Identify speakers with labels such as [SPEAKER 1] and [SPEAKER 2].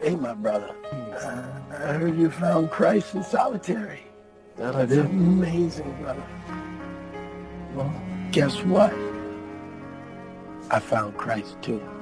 [SPEAKER 1] Hey, my brother, I heard you found Christ in solitary. That's amazing, brother. Well, guess what? I found Christ too.